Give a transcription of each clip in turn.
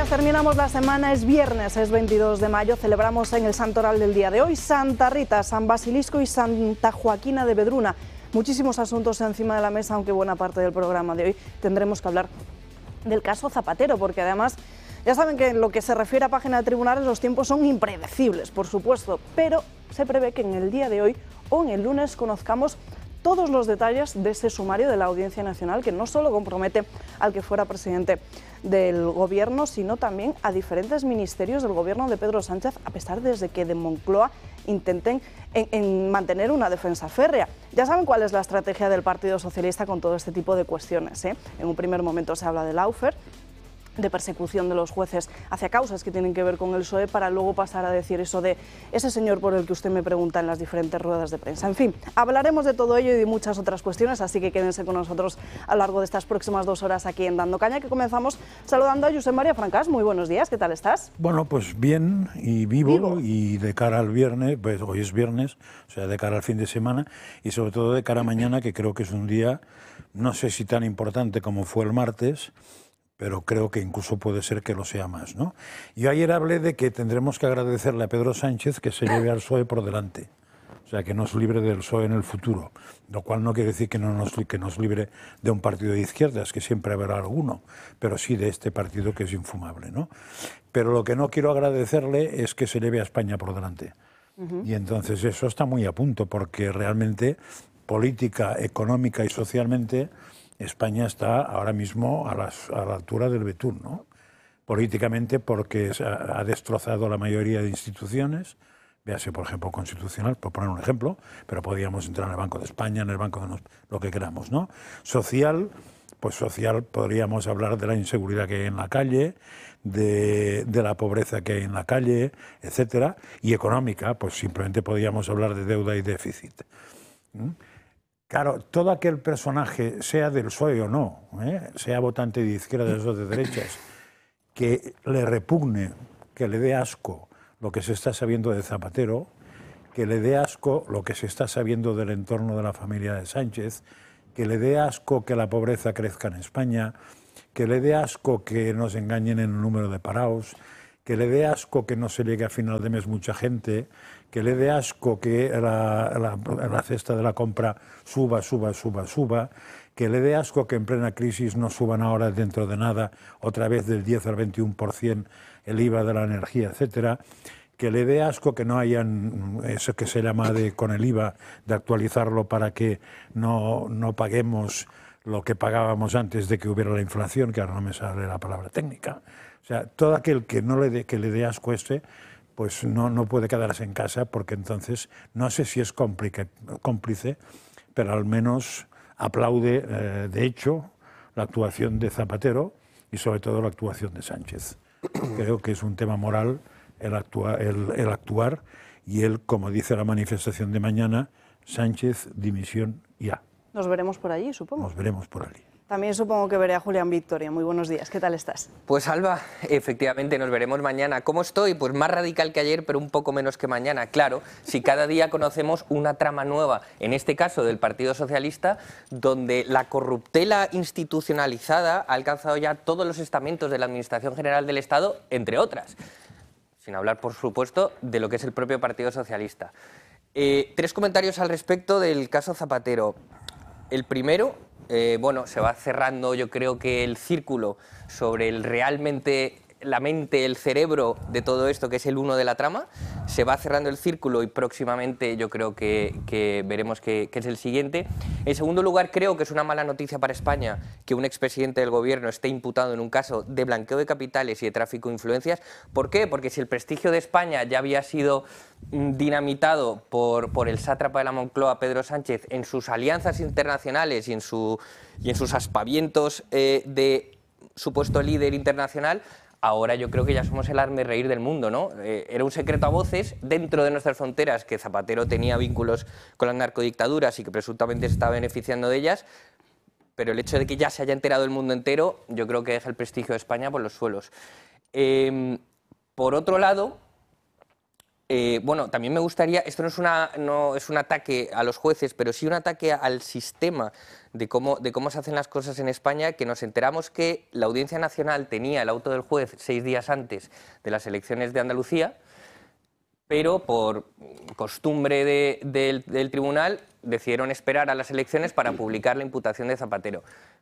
días, terminamos la semana, es viernes, es 22 de mayo, celebramos en el santoral del día de hoy Santa Rita, San Basilisco y Santa Joaquina de Vedruna. Muchísimos asuntos encima de la mesa, aunque buena parte del programa de hoy tendremos que hablar del caso Zapatero, porque además ya saben que en lo que se refiere a página de tribunales los tiempos son impredecibles, por supuesto, pero se prevé que en el día de hoy o en el lunes conozcamos todos los detalles de ese sumario de la Audiencia Nacional, que no solo compromete al que fuera presidente del Gobierno, sino también a diferentes ministerios del Gobierno de Pedro Sánchez, a pesar de que de Moncloa intenten en mantener una defensa férrea. Ya saben cuál es la estrategia del Partido Socialista con todo este tipo de cuestiones, ¿eh? En un primer momento se habla del Lawfare, de persecución de los jueces hacia causas que tienen que ver con el PSOE, para luego pasar a decir eso de ese señor por el que usted me pregunta en las diferentes ruedas de prensa. En fin, hablaremos de todo ello y de muchas otras cuestiones, así que quédense con nosotros a lo largo de estas próximas 2 horas aquí en Dando Caña, que comenzamos saludando a Josep María Francás. Muy buenos días, ¿qué tal estás? Bueno, pues bien y vivo y de cara al viernes, pues hoy es viernes, o sea, de cara al fin de semana y sobre todo de cara a mañana, que creo que es un día, no sé si tan importante como fue el martes, pero creo que incluso puede ser que lo sea más, ¿no? Yo ayer hablé de que tendremos que agradecerle a Pedro Sánchez que se lleve al PSOE por delante, o sea, que nos libre del PSOE en el futuro, lo cual no quiere decir que nos libre de un partido de izquierdas, que siempre habrá alguno, pero sí de este partido que es infumable, ¿no? Pero lo que no quiero agradecerle es que se lleve a España por delante. Y entonces eso está muy a punto, porque realmente política, económica y socialmente España está ahora mismo a la altura del betún, ¿no? Políticamente, porque ha destrozado la mayoría de instituciones, véase por ejemplo Constitucional, por poner un ejemplo, pero podríamos entrar en el Banco de España, en el Banco de lo que queramos, ¿no? Social, pues social podríamos hablar de la inseguridad que hay en la calle, de la pobreza que hay en la calle, etcétera, y económica, pues simplemente podríamos hablar de deuda y déficit. Claro, todo aquel personaje, sea del PSOE o no, sea votante de izquierdas o de derechas, que le repugne, que le dé asco lo que se está sabiendo de Zapatero, que le dé asco lo que se está sabiendo del entorno de la familia de Sánchez, que le dé asco que la pobreza crezca en España, que le dé asco que nos engañen en el número de parados, que le dé asco que no se llegue a final de mes mucha gente, que le dé asco que la cesta de la compra suba, que le dé asco que en plena crisis no suban ahora dentro de nada otra vez del 10 al 21% el IVA de la energía, etcétera, que le dé asco que no hayan eso que se llama con el IVA de actualizarlo para que no paguemos lo que pagábamos antes de que hubiera la inflación, que ahora no me sale la palabra técnica. O sea, todo aquel que le dé asco pues no puede quedarse en casa, porque entonces no sé si es cómplice, pero al menos aplaude, de hecho, la actuación de Zapatero y sobre todo la actuación de Sánchez. Creo que es un tema moral el actuar y él, como dice la manifestación de mañana, Sánchez, dimisión ya. Nos veremos por allí, supongo. Nos veremos por allí. También supongo que veré a Julián Victoria. Muy buenos días, ¿qué tal estás? Pues Alba, efectivamente nos veremos mañana. ¿Cómo estoy? Pues más radical que ayer, pero un poco menos que mañana. Claro, si cada día conocemos una trama nueva, en este caso del Partido Socialista, donde la corruptela institucionalizada ha alcanzado ya todos los estamentos de la Administración General del Estado, entre otras. Sin hablar, por supuesto, de lo que es el propio Partido Socialista. 3 comentarios al respecto del caso Zapatero. El primero, bueno, se va cerrando yo creo que el círculo sobre realmente la mente, el cerebro de todo esto, que es el uno de la trama. Se va cerrando el círculo y próximamente yo creo que veremos que es el siguiente. En segundo lugar, creo que es una mala noticia para España que un expresidente del gobierno esté imputado en un caso de blanqueo de capitales y de tráfico de influencias. ¿Por qué? Porque si el prestigio de España ya había sido dinamitado por el sátrapa de la Moncloa, Pedro Sánchez, en sus alianzas internacionales y en sus aspavientos de supuesto líder internacional, ahora yo creo que ya somos el hazmerreír del mundo, ¿no? Era un secreto a voces dentro de nuestras fronteras que Zapatero tenía vínculos con las narcodictaduras y que presuntamente se estaba beneficiando de ellas, pero el hecho de que ya se haya enterado el mundo entero, yo creo que deja el prestigio de España por los suelos. Por otro lado, Bueno, también me gustaría, esto no es un ataque a los jueces, pero sí un ataque al sistema de cómo se hacen las cosas en España, que nos enteramos que la Audiencia Nacional tenía el auto del juez 6 días antes de las elecciones de Andalucía, pero por costumbre del tribunal decidieron esperar a las elecciones para publicar la imputación de Zapatero.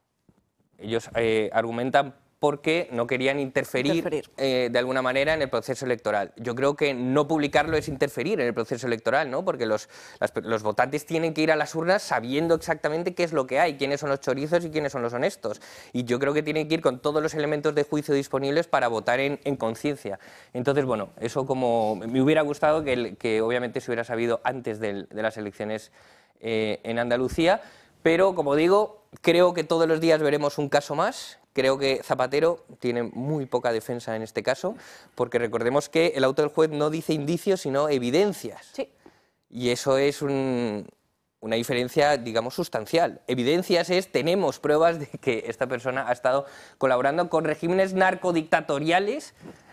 Ellos argumentan porque no querían interferir. De alguna manera en el proceso electoral. Yo creo que no publicarlo es interferir en el proceso electoral, ¿no? Porque los votantes tienen que ir a las urnas sabiendo exactamente qué es lo que hay, quiénes son los chorizos y quiénes son los honestos. Y yo creo que tienen que ir con todos los elementos de juicio disponibles para votar en conciencia. Entonces, bueno, eso como me hubiera gustado que obviamente se hubiera sabido antes de las elecciones en Andalucía, pero como digo, creo que todos los días veremos un caso más. Creo que Zapatero tiene muy poca defensa en este caso, porque recordemos que el auto del juez no dice indicios, sino evidencias. Sí. Y eso es una diferencia, digamos, sustancial. Evidencias tenemos pruebas de que esta persona ha estado colaborando con regímenes narcodictatoriales,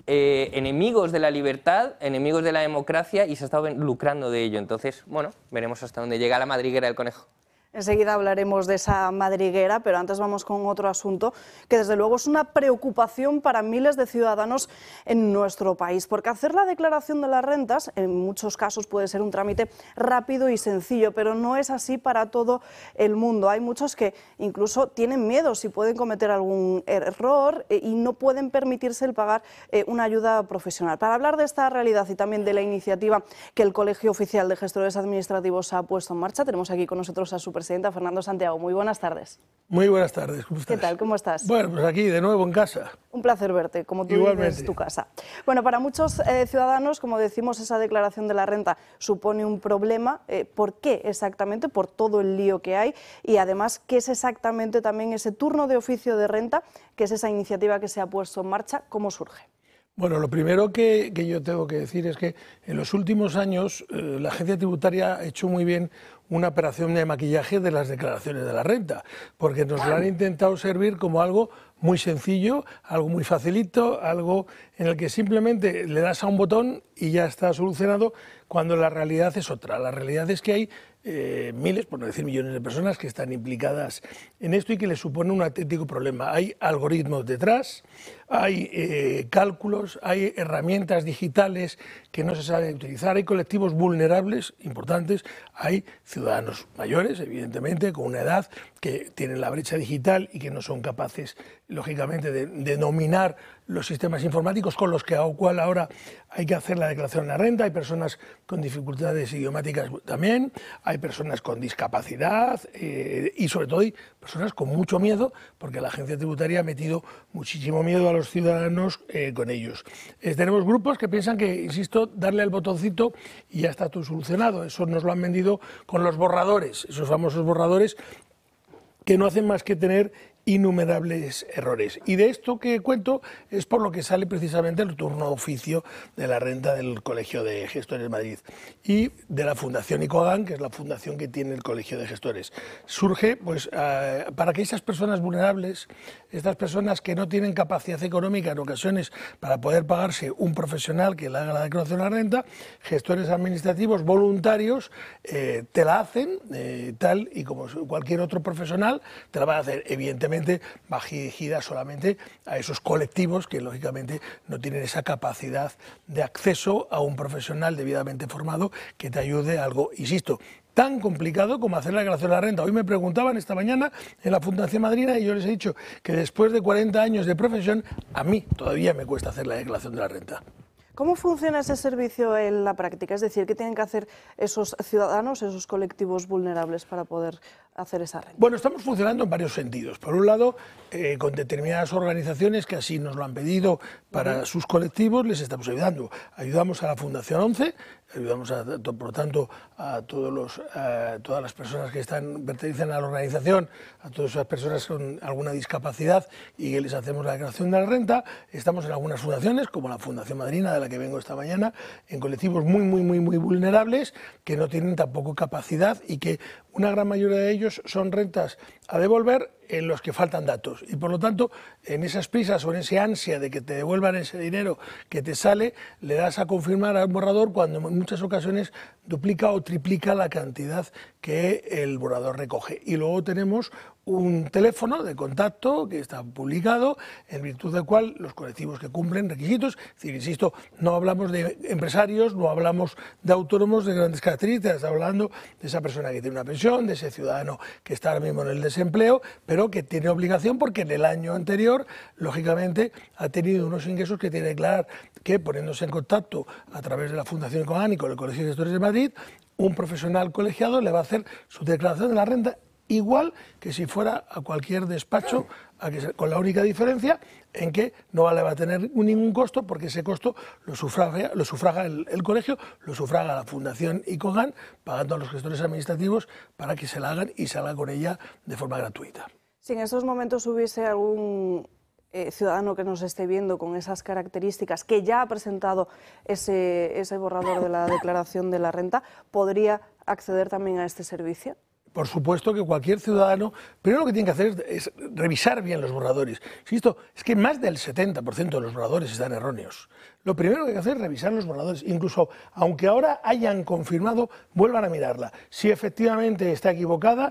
enemigos de la libertad, enemigos de la democracia, y se ha estado lucrando de ello. Entonces, bueno, veremos hasta dónde llega la madriguera del conejo. Enseguida hablaremos de esa madriguera, pero antes vamos con otro asunto que desde luego es una preocupación para miles de ciudadanos en nuestro país, porque hacer la declaración de las rentas en muchos casos puede ser un trámite rápido y sencillo, pero no es así para todo el mundo. Hay muchos que incluso tienen miedo si pueden cometer algún error y no pueden permitirse el pagar una ayuda profesional. Para hablar de esta realidad y también de la iniciativa que el Colegio Oficial de Gestores Administrativos ha puesto en marcha, tenemos aquí con nosotros a su presidenta, Fernando Santiago. Muy buenas tardes. Muy buenas tardes, ¿cómo estás? ¿Qué tal? ¿Cómo estás? Bueno, pues aquí de nuevo en casa. Un placer verte, como tú dices, tu casa. Bueno, para muchos ciudadanos, como decimos, esa declaración de la renta supone un problema. ¿Por qué exactamente? Por todo el lío que hay y además, ¿qué es exactamente también ese turno de oficio de renta, que es esa iniciativa que se ha puesto en marcha? ¿Cómo surge? Bueno, lo primero que yo tengo que decir es que en los últimos años la agencia tributaria ha hecho muy bien una operación de maquillaje de las declaraciones de la renta, porque nos la han intentado servir como algo muy sencillo, algo muy facilito, algo en el que simplemente le das a un botón y ya está solucionado, cuando la realidad es otra. La realidad es que hay miles, por no decir millones de personas que están implicadas en esto y que les supone un auténtico problema. Hay algoritmos detrás, hay cálculos, hay herramientas digitales que no se saben utilizar, hay colectivos vulnerables importantes, hay ciudadanos mayores, evidentemente, con una edad que tienen la brecha digital y que no son capaces, lógicamente, de dominar los sistemas informáticos con los que ahora hay que hacer la declaración de la renta. Hay personas con dificultades idiomáticas también, hay personas con discapacidad y sobre todo hay personas con mucho miedo, porque la agencia tributaria ha metido muchísimo miedo a los ciudadanos con ellos. Tenemos grupos que piensan que, insisto, darle al botoncito y ya está todo solucionado. Eso nos lo han vendido con los borradores, esos famosos borradores que no hacen más que tener innumerables errores. Y de esto que cuento es por lo que sale precisamente el turno de oficio de la renta del Colegio de Gestores Madrid y de la Fundación ICOAGAN, que es la fundación que tiene el Colegio de Gestores. Surge pues, para que esas personas vulnerables, estas personas que no tienen capacidad económica en ocasiones para poder pagarse un profesional que le haga la declaración de la renta, gestores administrativos voluntarios te la hacen tal y como cualquier otro profesional te la van a hacer, evidentemente va dirigida solamente a esos colectivos que lógicamente no tienen esa capacidad de acceso a un profesional debidamente formado que te ayude a algo, insisto, tan complicado como hacer la declaración de la renta. Hoy me preguntaban esta mañana en la Fundación Madrina y yo les he dicho que después de 40 años de profesión, a mí todavía me cuesta hacer la declaración de la renta. ¿Cómo funciona ese servicio en la práctica? Es decir, ¿qué tienen que hacer esos ciudadanos, esos colectivos vulnerables para poder hacer esa renta? Bueno, estamos funcionando en varios sentidos. Por un lado, con determinadas organizaciones que así nos lo han pedido para sus colectivos, les estamos ayudando. Ayudamos a la Fundación 11, ayudamos, por tanto, a todas las personas que pertenecen a la organización, a todas esas personas con alguna discapacidad y que les hacemos la declaración de la renta. Estamos en algunas fundaciones, como la Fundación Madrina, de la que vengo esta mañana, en colectivos muy vulnerables que no tienen tampoco capacidad y que una gran mayoría de ellos son rentas a devolver en los que faltan datos. Y por lo tanto, en esas prisas o en ese ansia de que te devuelvan ese dinero que te sale, le das a confirmar al borrador cuando en muchas ocasiones duplica o triplica la cantidad que el borrador recoge. Y luego tenemos un teléfono de contacto que está publicado, en virtud del cual los colectivos que cumplen requisitos, es decir, insisto, no hablamos de empresarios, no hablamos de autónomos de grandes características, estamos hablando de esa persona que tiene una pensión, de ese ciudadano que está ahora mismo en el desempleo, pero que tiene obligación porque en el año anterior, lógicamente, ha tenido unos ingresos que tiene que declarar, que poniéndose en contacto a través de la Fundación Ecogan y con el Colegio de Gestores de Madrid, un profesional colegiado le va a hacer su declaración de la renta igual que si fuera a cualquier despacho, con la única diferencia en que no le va a tener ningún costo, porque ese costo lo sufraga el colegio, lo sufraga la Fundación Ecogan, pagando a los gestores administrativos para que se la hagan y salga con ella de forma gratuita. Si en estos momentos hubiese algún ciudadano que nos esté viendo con esas características, que ya ha presentado ese borrador de la declaración de la renta, ¿podría acceder también a este servicio? Por supuesto que cualquier ciudadano, primero lo que tiene que hacer es revisar bien los borradores. Insisto, es que más del 70% de los borradores están erróneos. Lo primero que hay que hacer es revisar los borradores, incluso aunque ahora hayan confirmado, vuelvan a mirarla. Si efectivamente está equivocada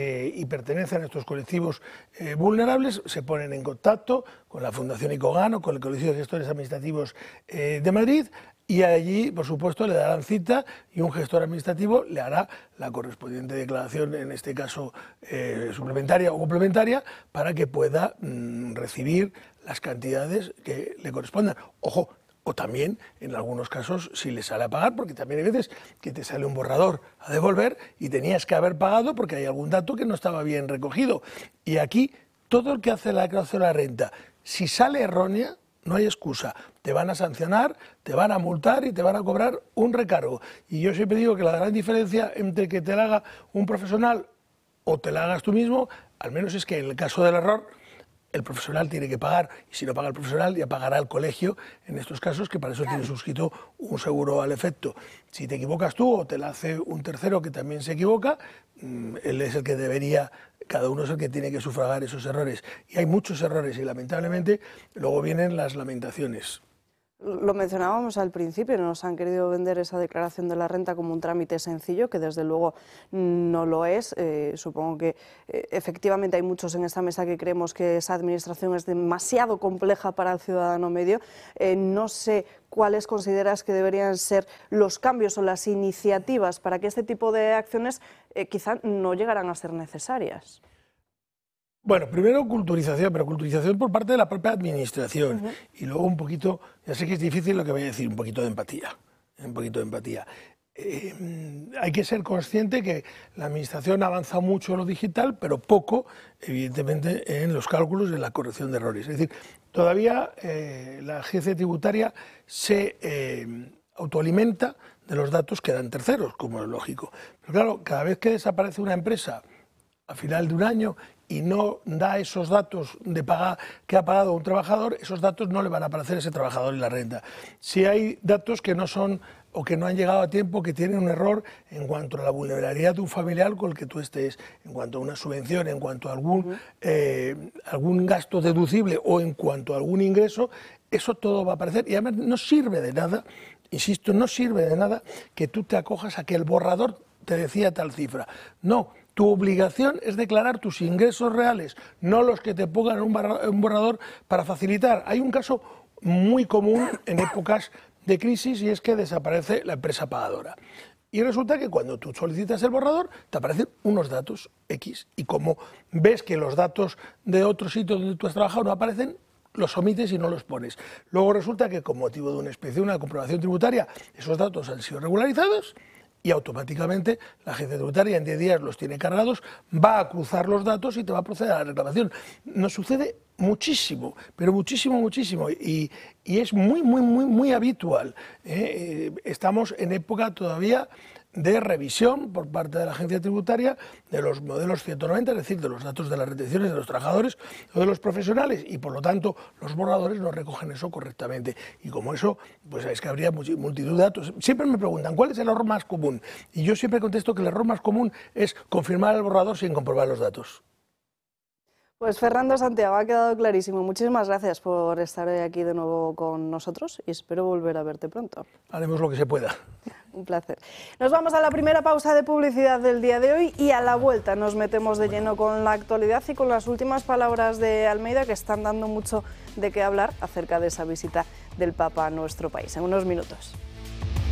y pertenecen a estos colectivos vulnerables, se ponen en contacto con la Fundación Ecogan o con el Colegio de Gestores Administrativos de Madrid, y allí, por supuesto, le darán cita y un gestor administrativo le hará la correspondiente declaración, en este caso suplementaria o complementaria, para que pueda recibir las cantidades que le correspondan. Ojo, o también, en algunos casos, si le sale a pagar, porque también hay veces que te sale un borrador a devolver y tenías que haber pagado porque hay algún dato que no estaba bien recogido. Y aquí, todo el que hace la declaración de la renta, si sale errónea, no hay excusa, te van a sancionar, te van a multar y te van a cobrar un recargo. Y yo siempre digo que la gran diferencia entre que te la haga un profesional o te la hagas tú mismo, al menos es que en el caso del error, el profesional tiene que pagar, y si no paga el profesional ya pagará el colegio, en estos casos, que para eso tiene suscrito un seguro al efecto. Si te equivocas tú o te la hace un tercero que también se equivoca, él es el que debería, cada uno es el que tiene que sufragar esos errores. Y hay muchos errores y lamentablemente luego vienen las lamentaciones. Lo mencionábamos al principio, nos han querido vender esa declaración de la renta como un trámite sencillo, que desde luego no lo es. Supongo que efectivamente hay muchos en esta mesa que creemos que esa administración es demasiado compleja para el ciudadano medio. No sé cuáles consideras que deberían ser los cambios o las iniciativas para que este tipo de acciones quizá no llegaran a ser necesarias. Bueno, primero culturización, pero culturización por parte de la propia administración. Y luego un poquito, ya sé que es difícil lo que voy a decir, un poquito de empatía. Hay que ser consciente que la administración ha avanzado mucho en lo digital, pero poco, evidentemente, en los cálculos y en la corrección de errores. Es decir, todavía la agencia tributaria se autoalimenta de los datos que dan terceros, como es lógico. Pero claro, cada vez que desaparece una empresa a final de un año y no da esos datos de paga que ha pagado un trabajador, esos datos no le van a aparecer a ese trabajador en la renta. Si hay datos que no son o que no han llegado a tiempo, que tienen un error en cuanto a la vulnerabilidad de un familiar con el que tú estés, en cuanto a una subvención, en cuanto a algún gasto deducible o en cuanto a algún ingreso, eso todo va a aparecer. Y además no sirve de nada, insisto, no sirve de nada que tú te acojas a que el borrador te decía tal cifra. No. Tu obligación es declarar tus ingresos reales, no los que te pongan en un borrador para facilitar. Hay un caso muy común en épocas de crisis y es que desaparece la empresa pagadora. Y resulta que cuando tú solicitas el borrador te aparecen unos datos X y como ves que los datos de otro sitio donde tú has trabajado no aparecen, los omites y no los pones. Luego resulta que con motivo de una inspección, una comprobación tributaria, esos datos han sido regularizados y automáticamente la agencia tributaria en 10 días los tiene cargados, va a cruzar los datos y te va a proceder a la reclamación. Nos sucede muchísimo, pero muchísimo, muchísimo, y es muy habitual. Estamos en época todavía de revisión por parte de la agencia tributaria de los modelos 190, es decir, de los datos de las retenciones de los trabajadores o de los profesionales, y por lo tanto los borradores no recogen eso correctamente. Y como eso, pues es que habría multitud de datos. Siempre me preguntan, ¿cuál es el error más común? Y yo siempre contesto que el error más común es confirmar el borrador sin comprobar los datos. Pues Fernando Santiago, ha quedado clarísimo. Muchísimas gracias por estar hoy aquí de nuevo con nosotros y espero volver a verte pronto. Haremos lo que se pueda. Un placer. Nos vamos a la primera pausa de publicidad del día de hoy y a la vuelta nos metemos de lleno con la actualidad y con las últimas palabras de Almeida, que están dando mucho de qué hablar acerca de esa visita del Papa a nuestro país. En unos minutos.